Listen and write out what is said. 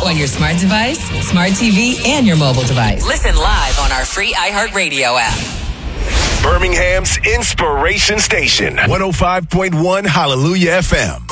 on your smart device, smart TV, and your mobile device. Listen live on our free iHeartRadio app. Birmingham's Inspiration Station, 105.1 Hallelujah FM.